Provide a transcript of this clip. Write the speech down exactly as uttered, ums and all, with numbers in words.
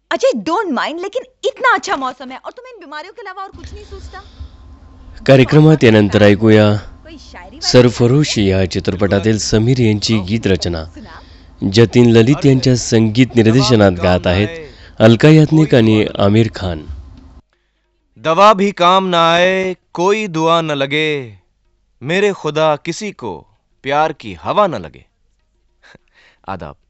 Ajay don't mind, लेकिन इतना अच्छा मौसम है और तुम्हें इन बीमारियों के अलावा और कुछ नहीं सूझता? कार्यक्रमात यानंतर ऐकूया कोई शायरी सरफरोशी या चित्रपटातील समीर यांची गीत रचना. जतीन ललित यांच्या संगीत निर्देशनात गात आहेत अलका याज्ञिक आणि आमिर खान. दवा भी काम ना आए, कोई दुआ न लगे, मेरे खुदा किसी को प्यार की हवा न लगे. आदाब.